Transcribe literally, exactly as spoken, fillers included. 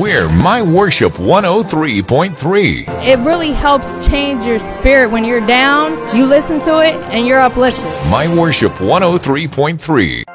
We're My Worship one oh three point three. It really helps change your spirit. When you're down, you listen to it and you're uplifted. My Worship one oh three point three.